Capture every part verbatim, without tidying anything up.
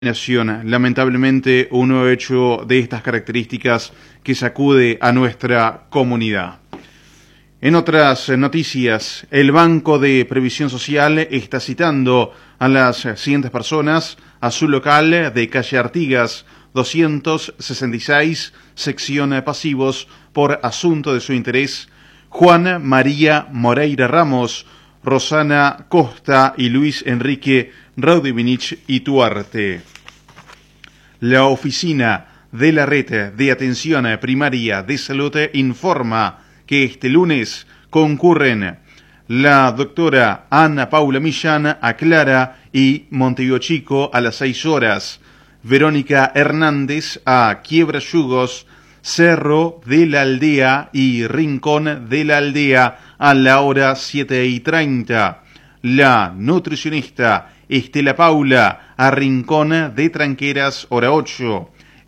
Nación. Lamentablemente, un nuevo hecho de estas características que sacude a nuestra comunidad. En otras noticias, el Banco de Previsión Social está citando a las siguientes personas a su local de calle Artigas, doscientos sesenta y seis, sección Pasivos, por asunto de su interés: Juan María Moreira Ramos, Rosana Costa y Luis Enrique Raudivinich Ituarte. La oficina de la Red de Atención Primaria de Salud informa que este lunes concurren la doctora Ana Paula Millán a Clara y Montevideo Chico a las seis horas, Verónica Hernández a Quiebra Yugos, Cerro de la Aldea y Rincón de la Aldea a la hora siete y treinta. La nutricionista Estela Paula a Rincón de Tranqueras, hora ocho.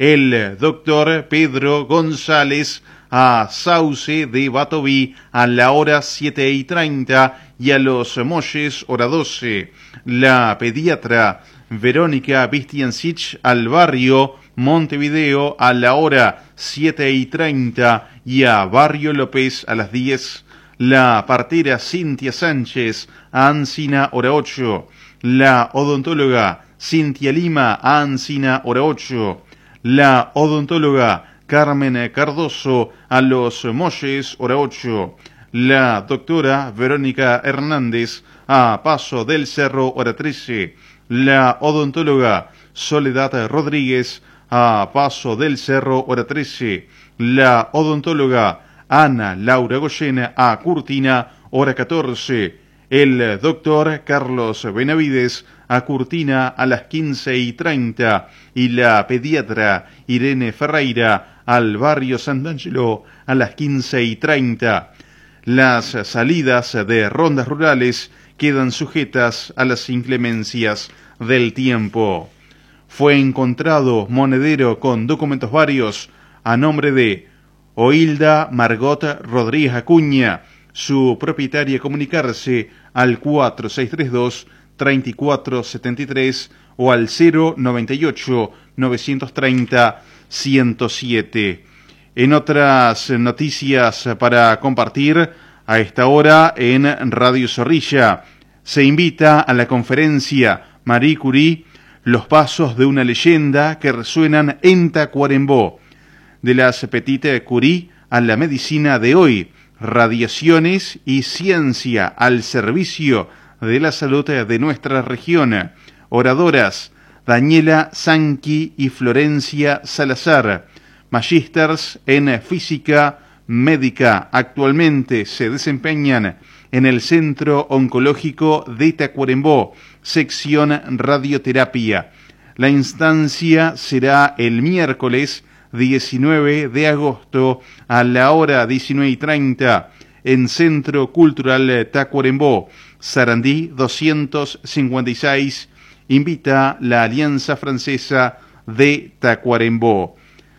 El doctor Pedro González a Sauce de Batoví a la hora siete y treinta y a Los Molles, hora doce. La pediatra Verónica Vistiancich al barrio Montevideo a la hora siete y treinta y a Barrio López a las diez. La partera Cintia Sánchez a Ancina, hora ocho. La odontóloga Cintia Lima a Ancina, hora ocho. La odontóloga Carmen Cardoso a Los Molles, hora ocho. La doctora Verónica Hernández a Paso del Cerro, hora trece. La odontóloga Soledad Rodríguez a Paso del Cerro, hora trece. La odontóloga Ana Laura Goyena a Curtina, hora catorce. El doctor Carlos Benavides a Curtina a las quince y treinta. Y la pediatra Irene Ferreira al barrio Sant'Angelo a las quince y treinta. Las salidas de rondas rurales quedan sujetas a las inclemencias del tiempo. Fue encontrado monedero con documentos varios a nombre de Oilda Margot Rodríguez Acuña, su propietaria. Comunicarse al cuatro seis tres dos, tres cuatro siete tres o al cero noventa y ocho, novecientos treinta, ciento siete. En otras noticias para compartir a esta hora en Radio Zorrilla, se invita a la conferencia Marie Curie, los pasos de una leyenda que resuenan en Tacuarembó. De las Petite Curie a la medicina de hoy, radiaciones y ciencia al servicio de la salud de nuestra región. Oradoras Daniela Sanqui y Florencia Salazar, magísters en física médica. Actualmente se desempeñan en el Centro Oncológico de Tacuarembó, sección radioterapia. La instancia será el miércoles diecinueve de agosto a la hora diecinueve y treinta en Centro Cultural Tacuarembó, Sarandí doscientos cincuenta y seis. Invita la Alianza Francesa de Tacuarembó.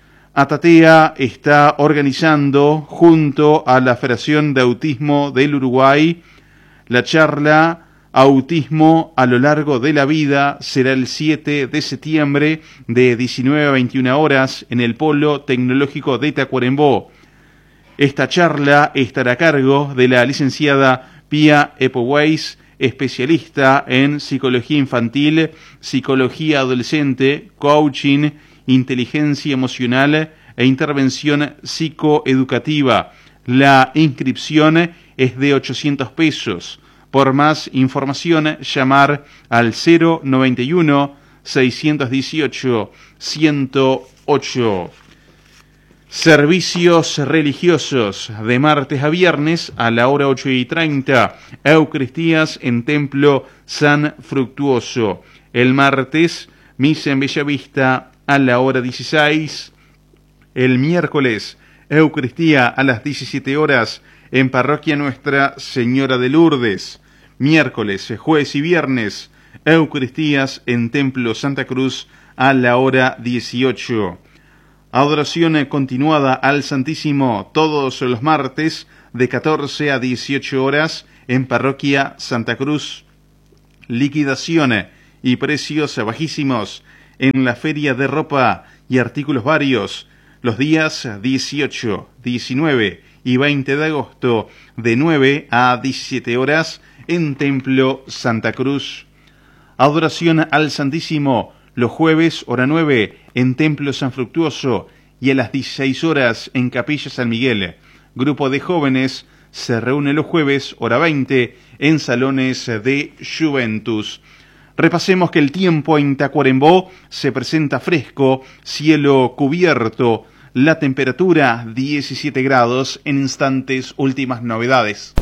Atatea está organizando junto a la Federación de Autismo del Uruguay la charla Autismo a lo largo de la vida. Será el siete de septiembre de diecinueve a veintiuna horas en el Polo Tecnológico de Tacuarembó. Esta charla estará a cargo de la licenciada Pia Epoweis, especialista en psicología infantil, psicología adolescente, coaching, inteligencia emocional e intervención psicoeducativa. La inscripción es de ochocientos pesos. Por más información, llamar al cero noventa y uno, seiscientos dieciocho, ciento ocho. Servicios religiosos de martes a viernes a la hora ocho y treinta. Eucaristías en Templo San Fructuoso. El martes, misa en Bellavista a la hora dieciséis. El miércoles, Eucaristía a las diecisiete horas en Parroquia Nuestra Señora de Lourdes. Miércoles, jueves y viernes, Eucaristías en Templo Santa Cruz a la hora dieciocho. Adoración continuada al Santísimo todos los martes de catorce a dieciocho horas en Parroquia Santa Cruz. Liquidación y precios bajísimos en la Feria de Ropa y Artículos Varios, los días dieciocho, diecinueve y veinte de agosto, de nueve a diecisiete horas, en Templo Santa Cruz. Adoración al Santísimo, los jueves, hora nueve, en Templo San Fructuoso, y a las dieciséis horas, en Capilla San Miguel. Grupo de jóvenes se reúne los jueves, hora veinte, en salones de Juventus. Repasemos que el tiempo en Tacuarembó se presenta fresco, cielo cubierto, la temperatura diecisiete grados, en instantes últimas novedades.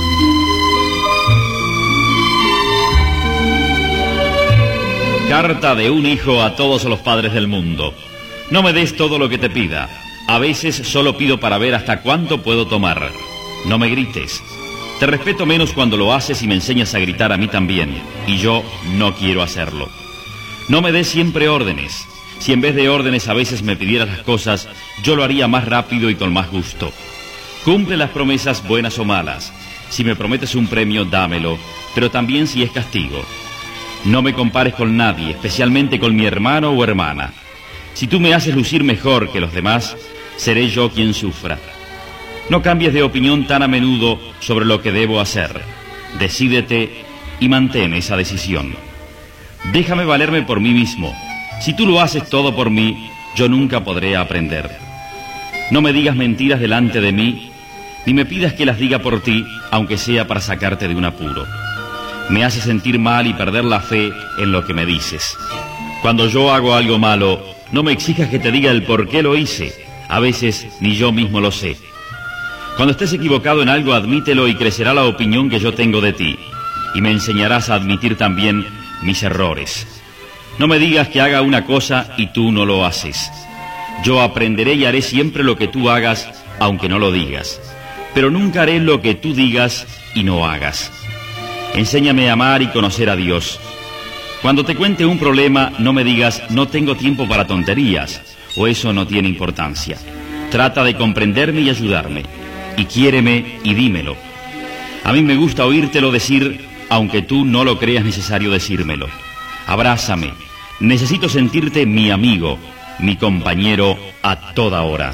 Carta de un hijo a todos los padres del mundo. No me des todo lo que te pida. A veces solo pido para ver hasta cuánto puedo tomar. No me grites. Te respeto menos cuando lo haces y me enseñas a gritar a mí también, y yo no quiero hacerlo. No me des siempre órdenes. Si en vez de órdenes a veces me pidieras las cosas, yo lo haría más rápido y con más gusto. Cumple las promesas buenas o malas. Si me prometes un premio, dámelo, pero también si es castigo. No me compares con nadie, especialmente con mi hermano o hermana. Si tú me haces lucir mejor que los demás, seré yo quien sufra. No cambies de opinión tan a menudo sobre lo que debo hacer. Decídete y mantén esa decisión. Déjame valerme por mí mismo. Si tú lo haces todo por mí, yo nunca podré aprender. No me digas mentiras delante de mí, ni me pidas que las diga por ti, aunque sea para sacarte de un apuro. Me hace sentir mal y perder la fe en lo que me dices. Cuando yo hago algo malo, no me exijas que te diga el por qué lo hice. A veces ni yo mismo lo sé. Cuando estés equivocado en algo, admítelo y crecerá la opinión que yo tengo de ti. Y me enseñarás a admitir también mis errores. No me digas que haga una cosa y tú no lo haces. Yo aprenderé y haré siempre lo que tú hagas, aunque no lo digas. Pero nunca haré lo que tú digas y no hagas. Enséñame a amar y conocer a Dios. Cuando te cuente un problema, no me digas, no tengo tiempo para tonterías, o eso no tiene importancia. Trata de comprenderme y ayudarme, y quiéreme y dímelo. A mí me gusta oírtelo decir, aunque tú no lo creas necesario decírmelo. Abrázame, necesito sentirte mi amigo, mi compañero a toda hora.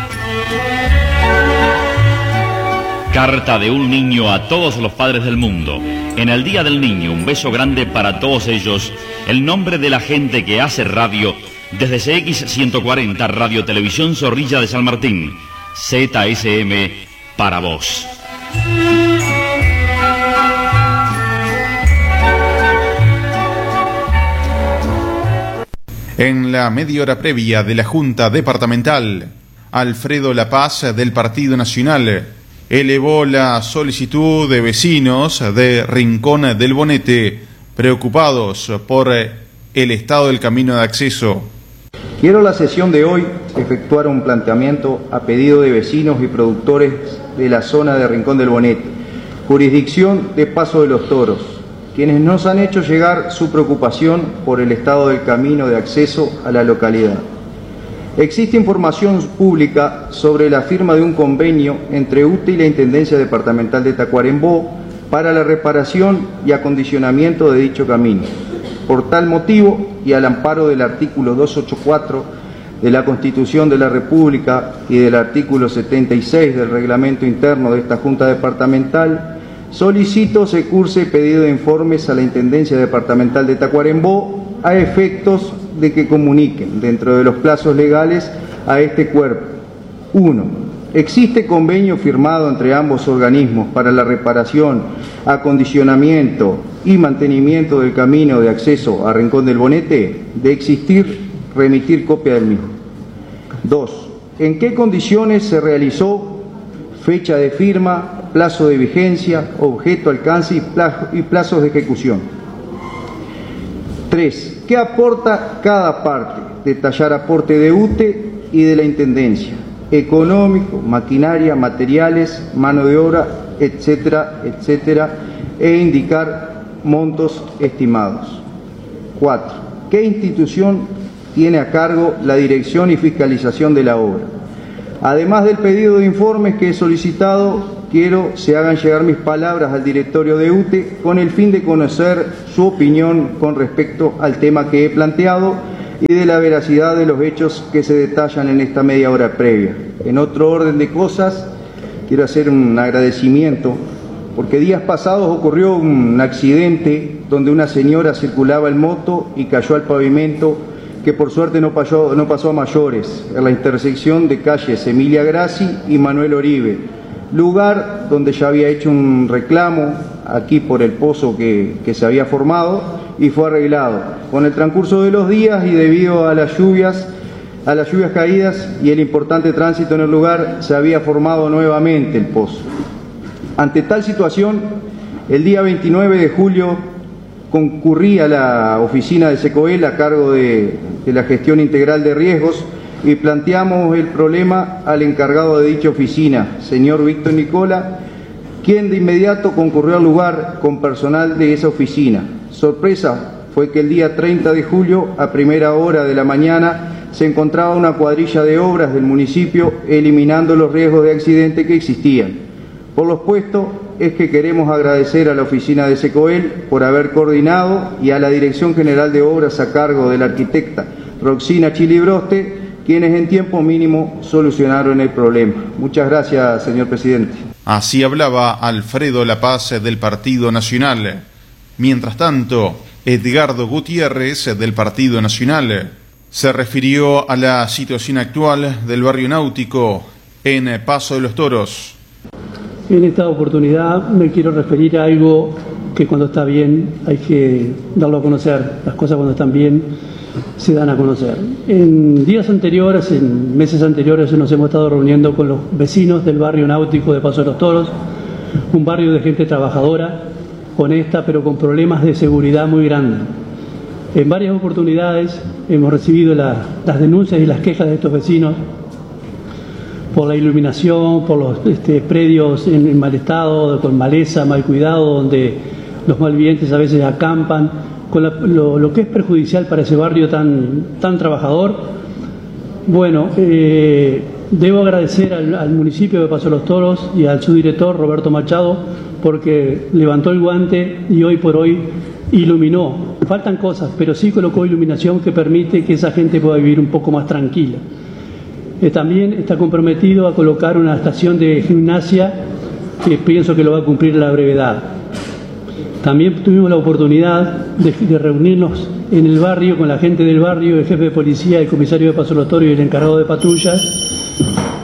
Carta de un niño a todos los padres del mundo. En el Día del Niño, un beso grande para todos ellos. El nombre de la gente que hace radio desde C X ciento cuarenta, Radio Televisión Zorrilla de San Martín. Z S M para vos. En la media hora previa de la Junta Departamental, Alfredo La Paz, del Partido Nacional, elevó la solicitud de vecinos de Rincón del Bonete, preocupados por el estado del camino de acceso. Quiero la sesión de hoy efectuar un planteamiento a pedido de vecinos y productores de la zona de Rincón del Bonete, jurisdicción de Paso de los Toros, quienes nos han hecho llegar su preocupación por el estado del camino de acceso a la localidad. Existe información pública sobre la firma de un convenio entre U T E y la Intendencia Departamental de Tacuarembó para la reparación y acondicionamiento de dicho camino. Por tal motivo, y al amparo del artículo doscientos ochenta y cuatro de la Constitución de la República y del artículo setenta y seis del Reglamento Interno de esta Junta Departamental, solicito se curse pedido de informes a la Intendencia Departamental de Tacuarembó a efectos de que comuniquen, dentro de los plazos legales, a este cuerpo. uno. ¿Existe convenio firmado entre ambos organismos para la reparación, acondicionamiento y mantenimiento del camino de acceso a Rincón del Bonete? De existir, remitir copia del mismo. dos. ¿En qué condiciones se realizó? Fecha de firma, plazo de vigencia, objeto, alcance y, plazo, y plazos de ejecución. tres. ¿Qué aporta cada parte? Detallar aporte de U T E y de la Intendencia, económico, maquinaria, materiales, mano de obra, etcétera, etcétera, e indicar montos estimados. cuatro. ¿Qué institución tiene a cargo la dirección y fiscalización de la obra? Además del pedido de informes que he solicitado, quiero se hagan llegar mis palabras al directorio de U T E con el fin de conocer su opinión con respecto al tema que he planteado y de la veracidad de los hechos que se detallan en esta media hora previa. En otro orden de cosas, quiero hacer un agradecimiento porque días pasados ocurrió un accidente donde una señora circulaba en moto y cayó al pavimento, que por suerte no pasó, no pasó a mayores, en la intersección de calles Emilia Grassi y Manuel Oribe, lugar donde ya había hecho un reclamo aquí por el pozo que, que se había formado y fue arreglado. Con el transcurso de los días y debido a las lluvias, a las lluvias caídas y el importante tránsito en el lugar, se había formado nuevamente el pozo. Ante tal situación, el día veintinueve de julio concurrí a la oficina de SECOEL a cargo de, de la gestión integral de riesgos y planteamos el problema al encargado de dicha oficina, señor Víctor Nicola, quien de inmediato concurrió al lugar con personal de esa oficina. Sorpresa fue que el día treinta de julio, a primera hora de la mañana, se encontraba una cuadrilla de obras del municipio eliminando los riesgos de accidente que existían. Por lo expuesto, es que queremos agradecer a la oficina de SECOEL por haber coordinado y a la Dirección General de Obras a cargo de la arquitecta Roxina Chilibroste, quienes en tiempo mínimo solucionaron el problema. Muchas gracias, señor presidente. Así hablaba Alfredo La Paz del Partido Nacional. Mientras tanto, Edgardo Gutiérrez del Partido Nacional se refirió a la situación actual del barrio náutico en Paso de los Toros. En esta oportunidad me quiero referir a algo que cuando está bien hay que darlo a conocer. Las cosas cuando están bien se dan a conocer. En días anteriores, en meses anteriores, nos hemos estado reuniendo con los vecinos del barrio náutico de Paso de los Toros, un barrio de gente trabajadora, honesta, pero con problemas de seguridad muy grandes. En varias oportunidades hemos recibido la, las denuncias y las quejas de estos vecinos por la iluminación, por los este, predios en, en mal estado, con maleza, mal cuidado, donde los malvivientes a veces acampan, con la, lo, lo que es perjudicial para ese barrio tan, tan trabajador. Bueno, eh, debo agradecer al, al municipio de Paso de los Toros y al subdirector Roberto Machado porque levantó el guante y hoy por hoy iluminó. Faltan cosas, pero sí colocó iluminación que permite que esa gente pueda vivir un poco más tranquila. Eh, también está comprometido a colocar una estación de gimnasia que pienso que lo va a cumplir a la brevedad. También tuvimos la oportunidad de, de reunirnos en el barrio con la gente del barrio, el jefe de policía, el comisario de Paso de los Toros y el encargado de patrullas,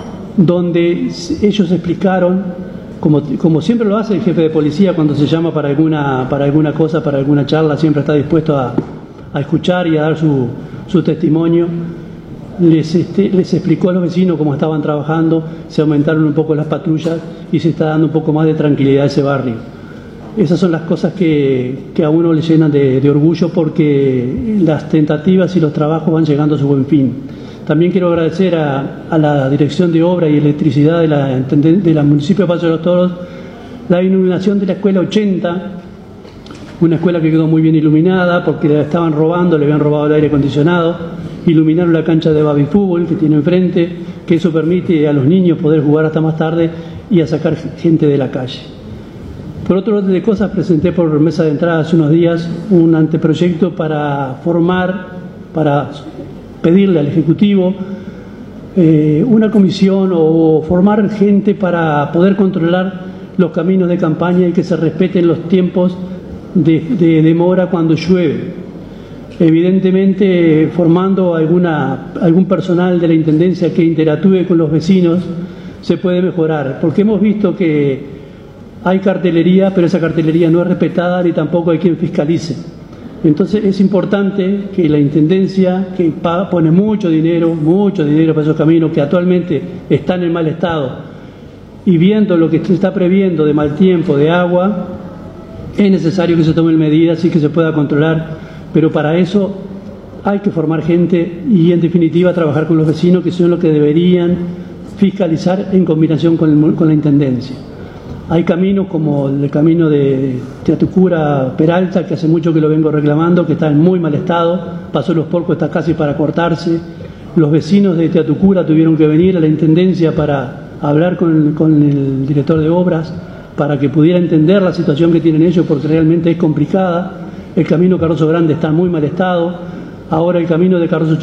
donde ellos explicaron, como, como siempre lo hace el jefe de policía cuando se llama para alguna, para alguna cosa, para alguna charla, siempre está dispuesto a, a escuchar y a dar su, su testimonio. Les, este, les explicó a los vecinos cómo estaban trabajando, se aumentaron un poco las patrullas y se está dando un poco más de tranquilidad a ese barrio. Esas son las cosas que, que a uno le llenan de, de orgullo porque las tentativas y los trabajos van llegando a su buen fin. También quiero agradecer a, a la Dirección de Obra y Electricidad de la, de la municipio de Paso de los Toros la iluminación de la escuela ochenta, una escuela que quedó muy bien iluminada porque la estaban robando, le habían robado el aire acondicionado. Iluminaron la cancha de baby fútbol que tiene enfrente, que eso permite a los niños poder jugar hasta más tarde y a sacar gente de la calle. Por otro orden de cosas, presenté por mesa de entrada hace unos días un anteproyecto para formar, para pedirle al Ejecutivo eh, una comisión o formar gente para poder controlar los caminos de campaña y que se respeten los tiempos de, de demora cuando llueve. Evidentemente, formando alguna, algún personal de la Intendencia que interactúe con los vecinos, se puede mejorar, porque hemos visto que hay cartelería, pero esa cartelería no es respetada ni tampoco hay quien fiscalice. Entonces es importante que la Intendencia, que paga, pone mucho dinero, mucho dinero para esos caminos que actualmente están en mal estado, y viendo lo que se está previendo de mal tiempo, de agua, es necesario que se tomen medidas y que se pueda controlar. Pero para eso hay que formar gente y, en definitiva, trabajar con los vecinos, que son los que deberían fiscalizar en combinación con, el, con la Intendencia. Hay caminos como el camino de Teatucura-Peralta, que hace mucho que lo vengo reclamando, que está en muy mal estado. Paso los Porcos, está casi para cortarse. Los vecinos de Teatucura tuvieron que venir a la Intendencia para hablar con, con el director de obras, para que pudiera entender la situación que tienen ellos, porque realmente es complicada. El camino Cardoso Grande está en muy mal estado. Ahora el camino de Carlos